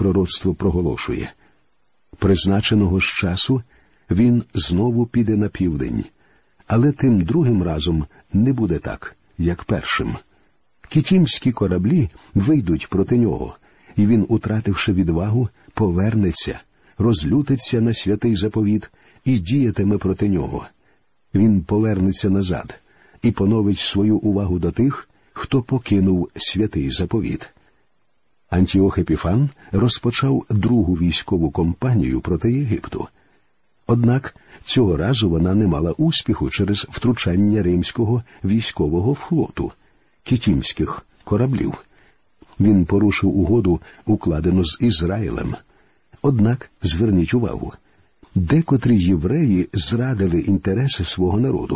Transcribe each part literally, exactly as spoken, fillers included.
пророцтво проголошує: призначеного ж часу він знову піде на південь, але тим другим разом не буде так, як першим. Кітімські кораблі вийдуть проти нього, і він, утративши відвагу, повернеться, розлютиться на святий заповіт і діятиме проти нього. Він повернеться назад і поновить свою увагу до тих, хто покинув святий заповіт. Антіох Епіфан розпочав другу військову кампанію проти Єгипту. Однак цього разу вона не мала успіху через втручання римського військового флоту, кітімських кораблів. Він порушив угоду, укладену з Ізраїлем. Однак, зверніть увагу, декотрі євреї зрадили інтереси свого народу.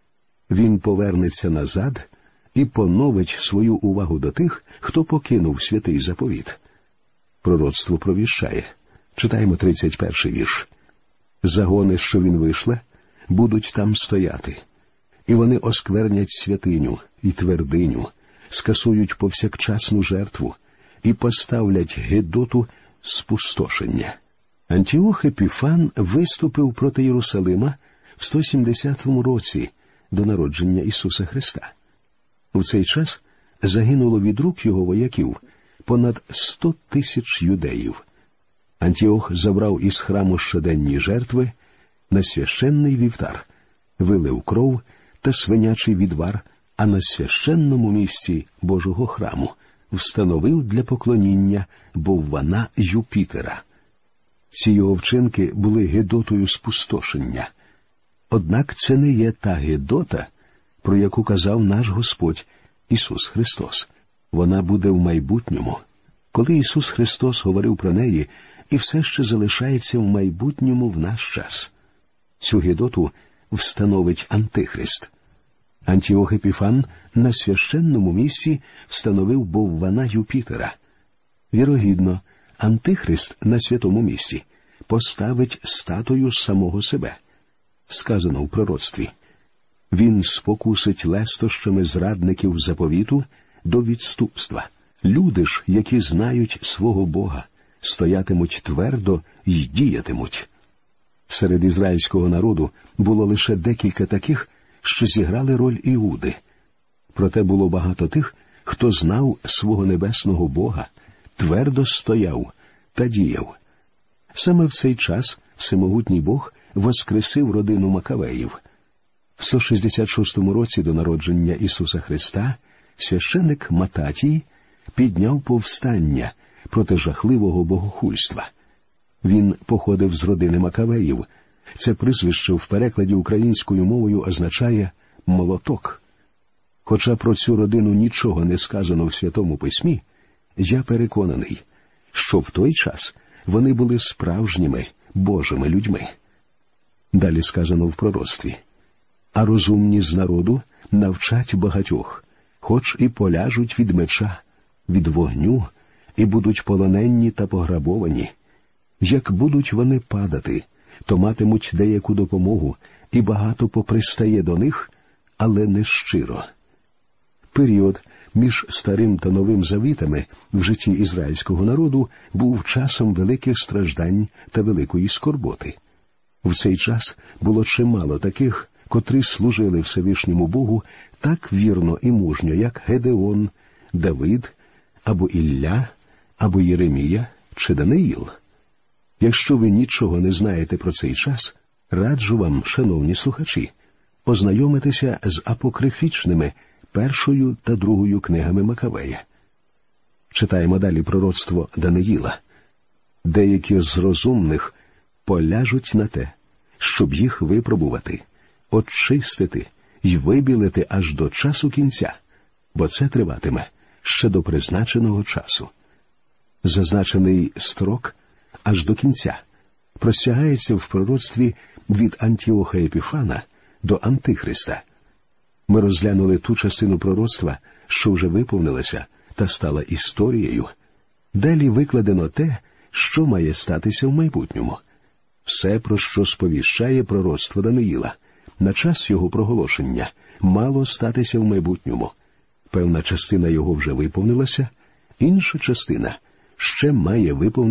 Він повернеться назад і поновить свою увагу до тих, хто покинув святий заповіт. Пророцтво провіщає. Читаємо тридцять перший вірш. «Загони, що він вишле, будуть там стояти, і вони осквернять святиню і твердиню, скасують повсякчасну жертву і поставлять гидоту спустошення». Антіох Епіфан виступив проти Єрусалима в сто сімдесятому році до народження Ісуса Христа. У цей час загинуло від рук його вояків понад сто тисяч юдеїв. Антіох забрав із храму щоденні жертви на священний вівтар, вилив кров та свинячий відвар, а на священному місці Божого храму встановив для поклоніння боввана Юпітера. Ці його вчинки були гидотою спустошення. Однак це не є та гидота, про яку казав наш Господь Ісус Христос. Вона буде в майбутньому. Коли Ісус Христос говорив про неї, і все ще залишається в майбутньому в наш час. Цю гидоту встановить Антихрист. Антіох Епіфан на священному місці встановив боввана Юпітера. Вірогідно, Антихрист на святому місці поставить статую самого себе. Сказано в пророцтві: «Він спокусить лестощами зрадників заповіту до відступства. Люди ж, які знають свого Бога, стоятимуть твердо й діятимуть». Серед ізраїльського народу було лише декілька таких, що зіграли роль Іуди. Проте було багато тих, хто знав свого небесного Бога, твердо стояв та діяв. Саме в цей час всемогутній Бог воскресив родину Макавеїв. В сто шістдесят шостому році до народження Ісуса Христа священик Мататій підняв повстання проти жахливого богохульства. Він походив з родини Макавеїв. Це прізвище в перекладі українською мовою означає «молоток». Хоча про цю родину нічого не сказано в Святому Письмі, я переконаний, що в той час вони були справжніми Божими людьми. Далі сказано в пророцтві: «А розумні з народу навчать багатьох, хоч і поляжуть від меча, від вогню, і будуть полоненні та пограбовані. Як будуть вони падати, то матимуть деяку допомогу, і багато попристає до них, але не щиро». Період між Старим та Новим Завітами в житті ізраїльського народу був часом великих страждань та великої скорботи. В цей час було чимало таких, котрі служили Всевишньому Богу так вірно і мужньо, як Гедеон, Давид, або Ілля, або Єремія чи Даниїл. Якщо ви нічого не знаєте про цей час, раджу вам, шановні слухачі, ознайомитися з апокрифічними першою та другою книгами Макавея. Читаємо далі пророцтво Даниїла. «Деякі з розумних поляжуть на те, щоб їх випробувати, очистити й вибілити аж до часу кінця, бо це триватиме ще до призначеного часу». Зазначений строк аж до кінця простягається в пророцтві від Антіоха Епіфана до Антихриста. Ми розглянули ту частину пророцтва, що вже виповнилася та стала історією. Далі викладено те, що має статися в майбутньому. Все, про що сповіщає пророцтво Даниїла, на час його проголошення, мало статися в майбутньому. Певна частина його вже виповнилася, інша частина ще має виповнитися